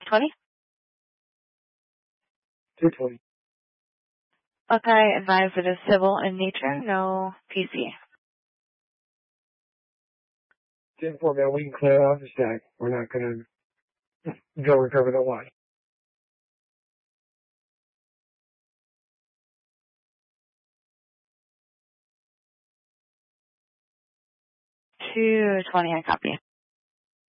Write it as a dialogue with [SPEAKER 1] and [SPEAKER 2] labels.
[SPEAKER 1] 220?
[SPEAKER 2] 220.
[SPEAKER 1] Okay, advise it is civil in nature, no PC.
[SPEAKER 2] 10-4, man, we can clear off the stack. We're not going to go recover the line.
[SPEAKER 1] 220, I copy.